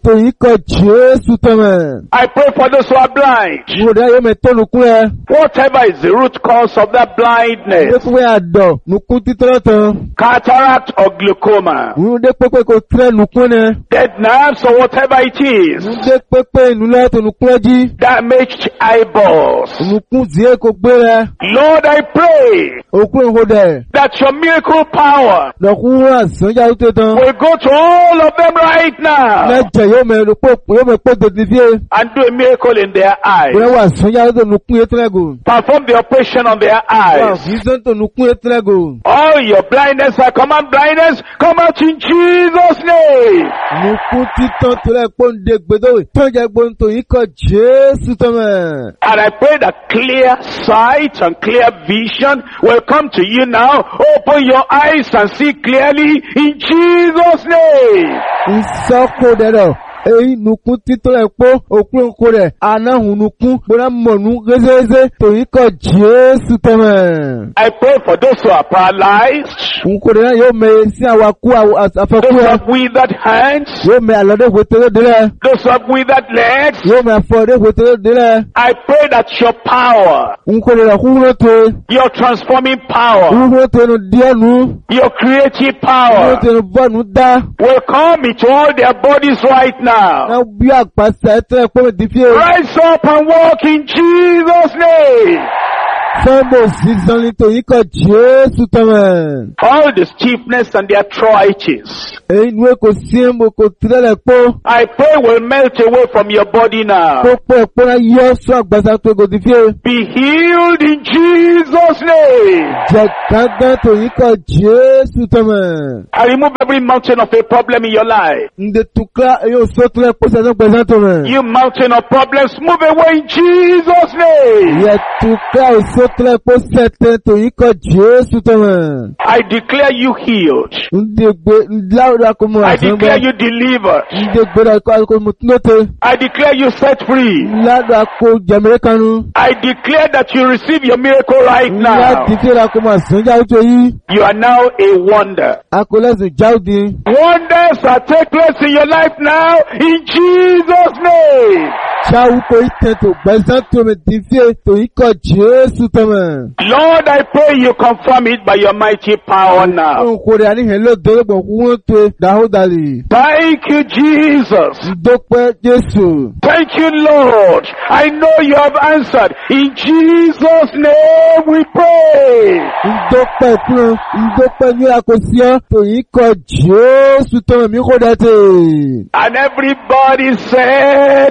tòyí kọ Jésù tọmọ. I pray for those who are blind. Mo dá yóò mẹ tó nukú ẹ. Whatever is the root cause of that blindness. Mo dé àdọ̀ nukú títọ́ tán. Cataract or glaucoma. Mo dé pépé kò tẹ́ nukú nẹ. Dead nerves or whatever it is. Mo dé pépé ìnulẹ̀ tó nukú ẹ jí. Damaged eyeballs. Nukú zìé kò gbé rẹ. Lord, I pray. Òkú ìhó dẹ̀. That your miracle power. Lọ́kùn wúrà sànjà tó tán. Will go to all of them right now. Lẹ́jẹ̀ yóò mẹ pé tètè fíè. And do a miracle in their eyes. Bóyá wà sànjà tó nukú yé tẹ́lẹ̀gò. Perform the operation on their eyes. Wà fíìsàn tó nukú yé tẹ́lẹ̀gò. All your blindness, I command blindness, come out in Jesus' name. Nukú títàn tẹ́lẹ̀ pọ́ndé gbẹdọ̀ tó jẹ́ gbóntò yìí kọ Jésù tọ́mọ̀. And I pray that clear sight and clear vision will come to you now. Open your eyes and see clearly in Jesus' name. Ìsọ́kò dẹ̀rọ̀. Èyí nukú títọ́ rẹ̀ pọ́ òkú òkú rẹ̀ anáhùn nukú gbọ́dá mọ̀nú gẹ́gẹ́gẹ́ tòyí kọ Jésù tọ́mọ̀. I pray for those who are paralyzed. Nkò rẹ̀ náà yóò mẹ sí àwakú àfẹ́kú Those who rẹ̀. have withered hands. Yóò mẹ àlọ́dẹ́ wòtẹ́rẹ́ dẹ́rẹ́. Those who have withered legs. Yóò mẹ àfọ̀dẹ́ wòtẹ́rẹ́ dẹ́rẹ́. I pray that your power, Nkò rẹ̀ kúrò tó. your transforming power, Kúrò tó nu díẹ̀nu. your creative Kúrò power tó nu bọ́ọ̀nù dá. will come into all their bodies right now. Náà bí àpàṣẹ ẹ̀tẹ́ pọ́n ti fi. Rise up and walk in Jesus' name. Sọ́mbò sísan ní tòyí kọ Jésù tọ́mọ̀. All the stiffness and the arthritis, Èyí ni kò sí ẹ̀mọ́ kò tẹ́lẹ̀ pọ́. I pray will melt away from your body now. Kó pọ̀ ẹ̀pọ́nà yọ sọ àgbàsá tó kò ti fi. Be healed in Jesus' name. Jẹ gángan tòyí kọ Jésù tọ́mọ̀. I remove every mountain of a problem in your life. Ǹdè tukla yóò sọ tẹ́lẹ̀ pọ́ sẹ́sẹ́ gbẹ̀sán tọ́mọ̀. You mountain of problems, move away in Jesus' name. Yẹ tukla yóò sọ tẹ́lẹ̀ pọ́ sẹ́tẹ́ tòyí kọ Jésù tọ́mọ̀. I declare you healed. Ǹdè gbé ńláwùrà kò mọ̀ I àṣẹ gbọ́. declare you delivered. Ǹdè gbéra kò mọ̀ túnọ́tẹ̀. I declare you set free. Ńláwùrà kò jẹ̀mẹ̀rẹ̀ kanu. I declare that you receive your miracle right Ńlá now. dìkẹ́ra kò mọ̀ àṣẹ jáwé yìí. You are now a wonder. Akọlẹ́sìn jáwé. Wonders that take place in your life now in Jesus' name. Ṣáwù kò ìtẹ̀ tó gbẹ̀sán tó mi ti fi tòyí kọ Jésù tọ́mọ̀. Lord, I pray you confirm it by your mighty power now. Nkò rẹ̀ àníhẹ̀ ló dọ́gbọ̀n kúrò tó dáhùdàlì. Thank you, Jesus. Ndópẹ́ Jésù. Thank you, Lord. I know you have answered. In Jesus' name we pray. Ndópẹ́ kúrò. Ndópẹ́ ní àkọsíọ́ tòyí kọ Jésù tọ́mọ̀ mi kò dẹ́tẹ̀. And everybody said,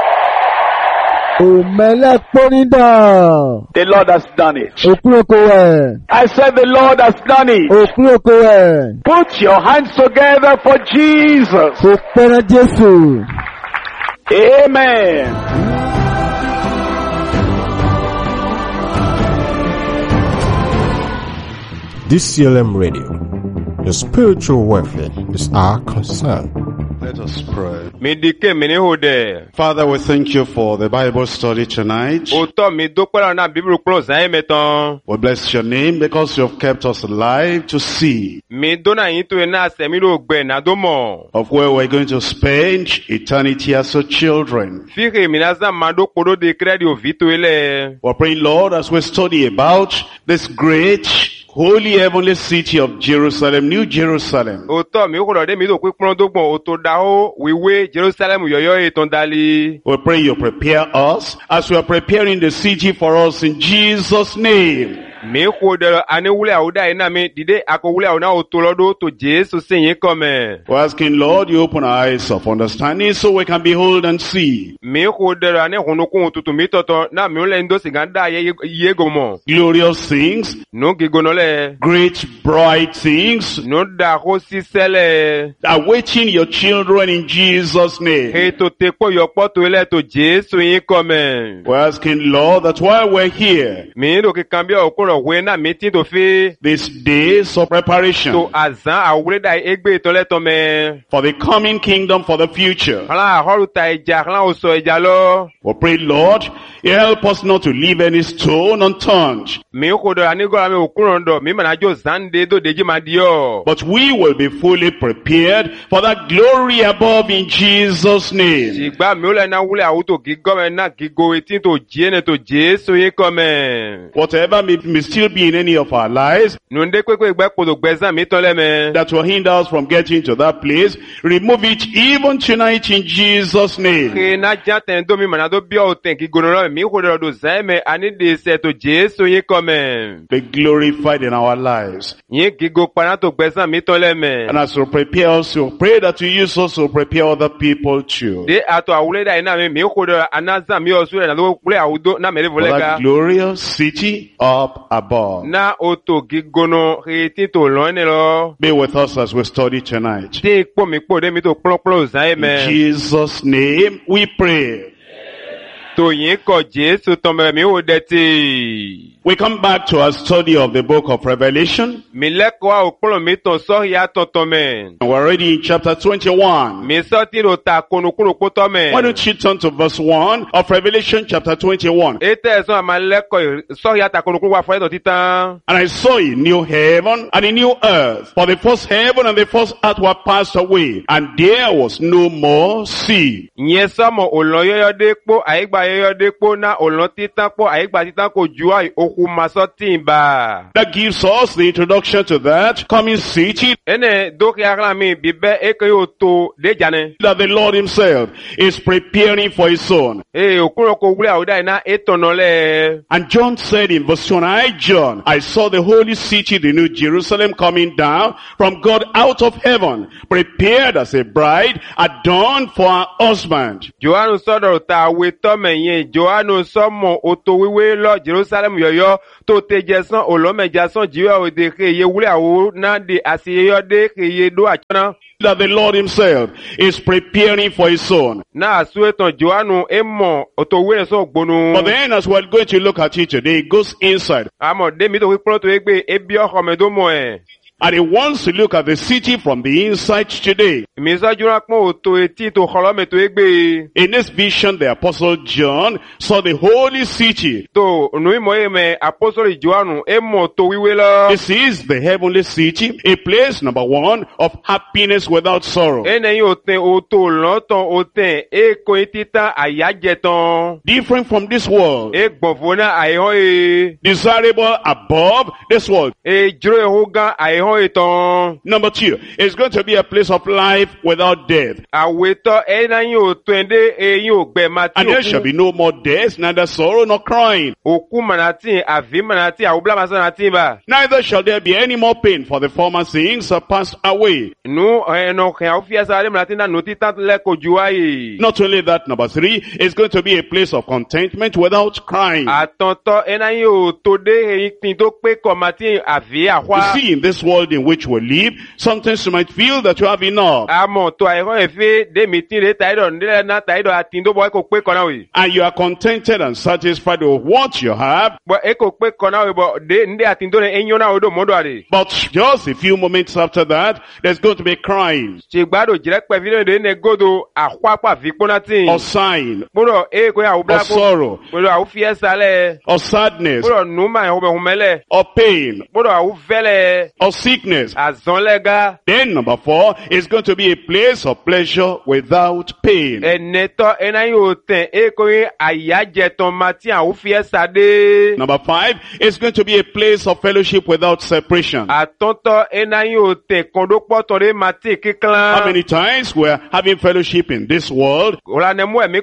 Òmẹ́lẹ̀ pọ́nídà. the Lord has done it. Òkúrò kò wẹ̀. I said the Lord has done it. Òkúrò kò wẹ̀. Put your hands together for Jesus. Kò pẹ́rẹ́ Jésù. Amen. DCLM Radio. Your spiritual welfare is our concern. Let us pray. Midike mini hode. Father, we thank you for the Bible study tonight. Oto mi dúpẹ́ na Bible close ayin metan. We bless your name because you have kept us alive to see Mi dona yin to na se mi lo gbe na do mo. of where we're going to spend eternity as your children. Fire mi na za ma do kodo de credit o vito ele. We're praying, Lord, as we study about this great holy heavenly city of Jerusalem, New Jerusalem. Oto mi ko lo de mi do pipon dogbon o to da o wiwe Jerusalem yoyo eton dali. We pray you prepare us as we are preparing the city for us in Jesus' name. Mi ko de ani wule awuda ina mi dide ako wule awuna o to lodo to Jesu sin yin come. We're asking, Lord, you open our eyes of understanding so we can behold and see Mi ko de ani hunukun tutu mi toto na mi le ndo siganda ye gomo. glorious things, No gigonole. great bright things, No da ho sisele. awaiting your children in Jesus' name. He to te po yo po to ele to Jesu yin come. We're asking, Lord, that while we're here, Mi do ki cambia okoro we na meeting to fi these days of preparation to azan awure da egbe to le to me. for the coming kingdom for the future, Ala horu ta eja, ala oso eja lo. we pray, Lord, Help us not to leave any stone unturned. But we will be fully prepared for that glory above in Jesus' name. Whatever may still be in any of our lives that will hinder us from getting to that place, remove it even tonight in Jesus' name. Be glorified in our lives. And as we prepare us to pray that you use us to prepare other people too. For that glorious city up above. Be with us as we study tonight. In Jesus' name we pray. We come back to our study of the book of Revelation. And we're already in chapter 21. Why don't you turn to verse 1 of Revelation chapter 21. And I saw a new heaven and a new earth. For the first heaven and the first earth were passed away, and there was no more sea. That gives us the introduction to that coming city that the Lord himself is preparing for his own. And John said in verse 1, I, John, I saw the holy city, the new Jerusalem, coming down from God out of heaven, prepared as a bride, adorned for her husband. Jerusalem yoyo to tejesan olomejasan jiwa odeke ye wule awo na de asiye de ye do achana. That the Lord himself is preparing for his own. But then as we're going to look at it today, it goes inside. And he wants to look at the city from the inside today. In this vision, the Apostle John saw the holy city. This is the heavenly city, a place, number one, of happiness without sorrow. Different from this world. Desirable above this world. Number two, it's going to be a place of life without death. And there shall be no more death, neither sorrow nor crying. Neither shall there be any more pain, for the former things are passed away. Not only that, number three, it's going to be a place of contentment without crying. You see, in this world in which we live, sometimes you might feel that you have enough. And you are contented and satisfied with what you have. But just a few moments after that, there's going to be crying. Or sighing. Or sorrow. Or sadness. Or pain. Or sickness. Then number four is going to be a place of pleasure without pain. Number five is going to be a place of fellowship without separation. How many times we're having fellowship in this world, and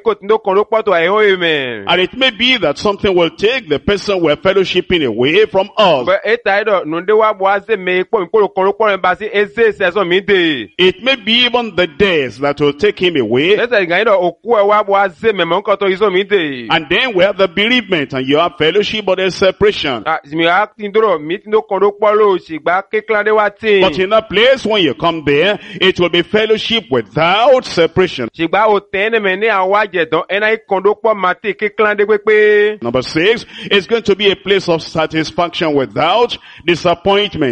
it may be that something will take the person we're fellowshipping away from us. It may be even the death that will take him away. And then we have the bereavement, and you have fellowship, but there's separation. But in that place, when you come there, it will be fellowship without separation. Number six, it's going to be a place of satisfaction without disappointment.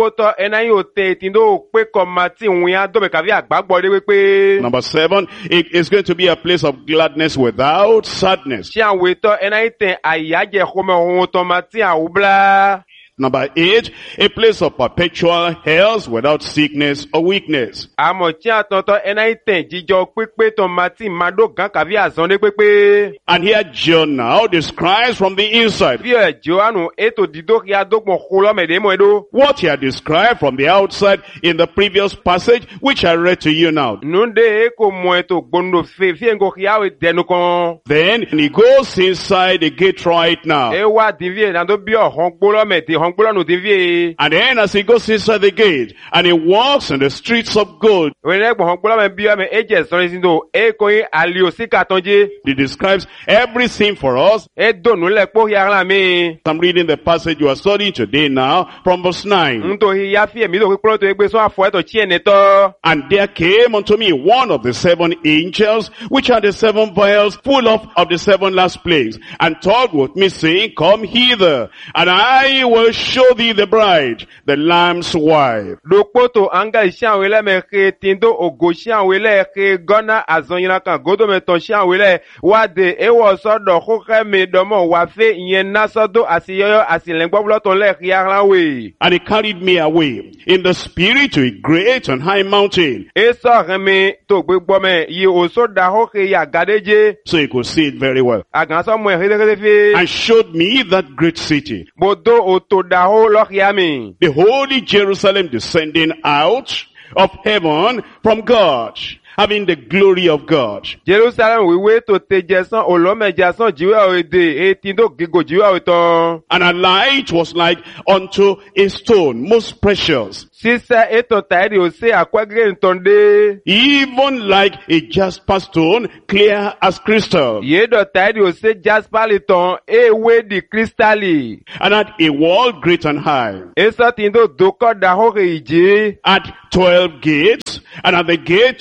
poto ena yo te tindo pe komati wia do me kavi agbagbo de pe. Number 7, it is going to be a place of gladness without sadness. Ti anwe to ena ite ayaje home ohun to mati awubla. Number 8, a place of perpetual health without sickness or weakness. Amo ti atonto ena ite jijo pepe to mati mado gan kavi azon de pepe. And here John now describes from the inside Vie Joanu eto dido ya dogmo kholo me de mo edo. what he had described from the outside in the previous passage, which I read to you now. Nunde ko mo eto gbondo fe ngo ya we denu kon. Then he goes inside the gate right now. E wa divie na do bi ohon gbolo me de ohon gbolo no divie. And then as he goes inside the gate and he walks in the streets of gold, We ne ohon gbolo me bi me eje so sindo e ko yin ali o sika tonje. he describes everything for us. E donu le po ya la mi. I'm reading the passage you are studying today now from verse 9. Nto hi ya fi mi do pe to egbe so afo eto chi ene to. And there came unto me one of the 7 angels, which had the 7 vials full of the 7 last plagues, and talked with me, saying, Come hither, and I will show thee the bride, the Lamb's wife. Do poto anga shan wele me ke tindo ogo shan wele ke gona azonyina kan godo me to shan wele wa de e wo so do ko ke mi do mo wa fe yen na so do asiyoyo asilengbo to le ya ran we. And he carried me away in the spirit to a great and high mountain. E so remi to gbegbo me yi o so da ho ke ya gadeje. So he could see it very well. Agan so mo he fe. And showed me that great city, Bodo o to da ho lo ya mi. the holy Jerusalem, descending out of heaven from God, having the glory of God. Jerusalem we to tejesan olomejasan jiwe ode e tindo gigo jiwe oton. And her light was like unto a stone, most precious, Sisa eto tairi o se akwagre ntonde. even like a jasper stone, clear as crystal. Yedo tairi o se jasper liton ewe di kristali. And had a wall great and high, Esa tindo doko da hore ije. had 12 gates, and at the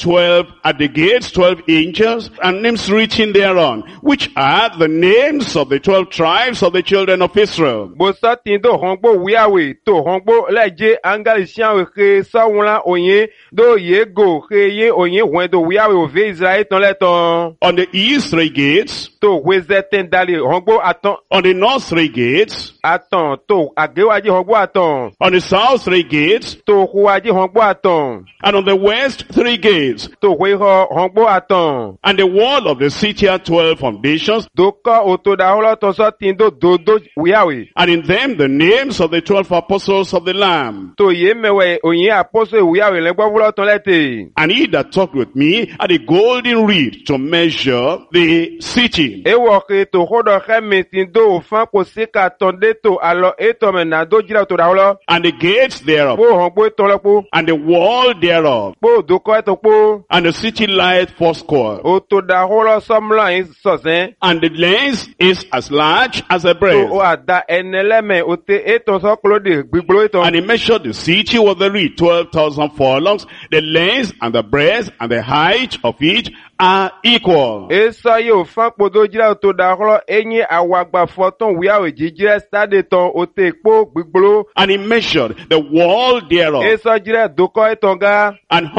gates 12 angels, and names written thereon, which are the names of the 12 tribes of the children of Israel. Bosa tindo hongbo wiawe to hongbo leje angali sianwe ke sawula onye do yego ke ye onye wendo wiawe ove Israel ton leton. On the east 3 gates, To wezeten dali hongbo aton on the north 3 gates, to agewaji hongbo aton. on the south 3 gates, To huwaji hongbo aton. and on the west 3 gates. To huiho hongbo aton. And the wall of the city had 12 foundations, Doka oto da holo to so tindo dodo wiawe. and in them the names of the 12 apostles of the Lamb. To ye mewe onye apostle wiawe lengbo vulo ton lete. And he that talked with me had a golden reed to measure the city, Ewo ke to hodo khemi tindo fan ko sika tonde to alo eto me na do jira to da holo. and the gates thereof, Po hongbo to lopo. and the wall thereof, Po doko eto po. and the city lieth foursquare, Oto da holo somla is sosen. and the length is as large as a To breadth. o ada eneleme ote eto so klode gbigbo eto. And he measured the city with the reed 12,000 furlongs. The length and the breadth and the height of it are equal. Esa yo fan podo jira to da holo enyi awagba foton wiawe jijire stade ton ote po gbigbo. And he measured the wall thereof, Esa jire doko etonga.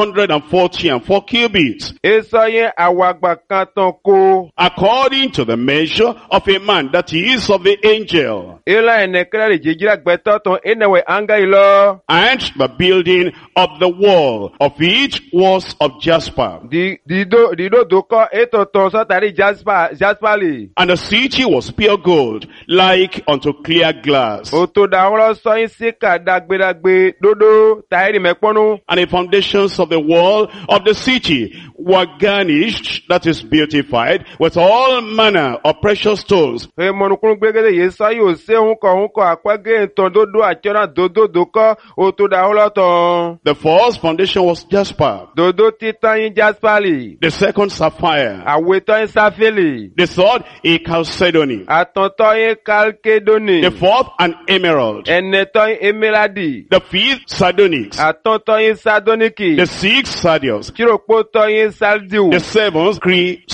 144 cubits, Esa ye awagba kanton ko. according to the measure of a man, that is of the angel. Ela enekele jijira gbeto ton enewe anga ilo. And the building of the wall of it was of jasper. Dido doko eto ton so tari jaspali. And the city was pure gold, like unto clear glass. Oto da holo so yin sika dagbe dodo tairi mekponu. And the foundations of the wall of the city were garnished, that is beautified, with all manner of precious stones. E monukun gbegede ye so yo se hunko akwege ton dodo achona dodo doko oto da holo ton. The first foundation was jasper, Dodo titan yin jaspali. the second sapphire, Aweton yin safili. the third a chalcedony, Atonton yin kalkedoni. the fourth an emerald, Eneton yin emeraldi. the fifth sardonyx, Atonton yin sardoniki. the sixth sardius, Chiropoto yin saldiu. the seventh chrysoprasus,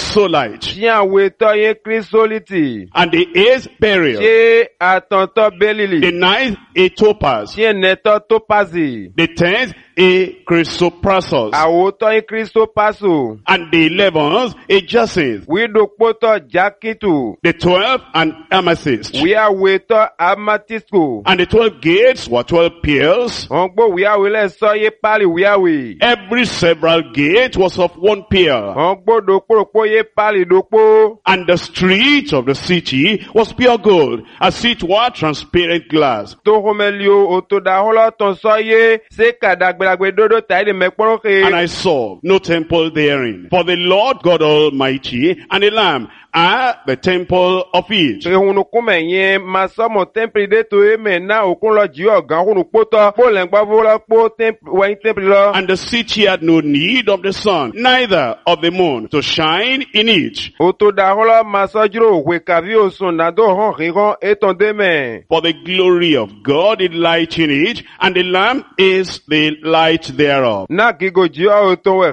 chrysolite. Tiens weto ye chrysolite. And the eighth beryl. Tiens atonto belili. The ninth a topaz. Tiens neto topazi. The 10th a chrysoprasus. Awoto ye chrysopasu. And the 11th a jacinth. Wido poto jakitu. The 12th an amethyst. We are weto amatisku. And the 12 gates were 12 pearls. Ongbo we are wile so ye pali we are we. Every several gate was of one pearl. Ongbo dokpo ye pali dokpo. And the street of the city was pure gold, as it were transparent glass. To homelio oto da hola ton so ye se kadagbelagbe dodo taide mekporoke. And I saw no temple therein, for the Lord God Almighty and the Lamb are the temple of it. Hunu kume ye masomo temple de to eme na okun lo ji ogan hunu poto po lengba vola po temple lo. And the city had no need of the sun, neither of the moon, to shine in it. Oto da hola masajuro we kavi osun na do hon rigon eton deme. For the glory of God did light in it, and the Lamb is the light thereof. Na gigo ji oto we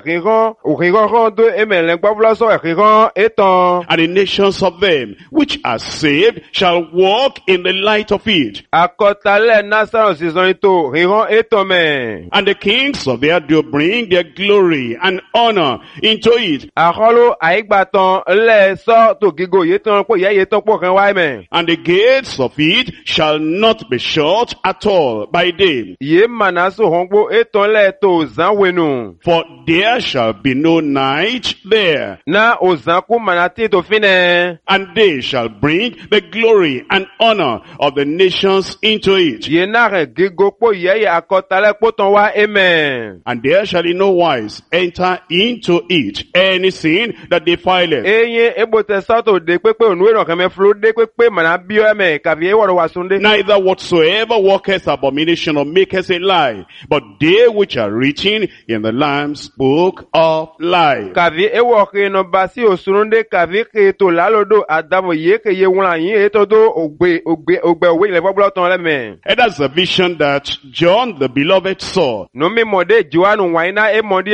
rigon do eme lengba vola so we rigon eton. And the nations of them which are saved shall walk in the light of it. Akotale nasaro season ito rigon eton me. And the kings of the earth do bring their glory and honor into it. Akolo aigbaton le so to gigo yeton po ye yeton po kan wa me. And the gates of it shall not be shut at all by day. Ye manaso hongbo eton le to zanwenu. For there shall be no night there. Na ozanku manati to fine. And they shall bring the glory and honor of the nations into it. Ye nare gigo po ye akotale po ton wa amen. And there shall in no wise enter into it anything that defileth. Eye ebote sato de pepe onwe ron keme flo de pepe mana bio eme kavie woro wasunde. Neither whatsoever worketh abomination or maketh a lie, but they which are written in the Lamb's book of life. Kavie ewo ke no basi osurunde kavie ke to lalodo adamo ye ke ye won yin eto do ogbe we le boblo ton le me. And that's the vision that John the beloved saw. No me mode Joan waina e mode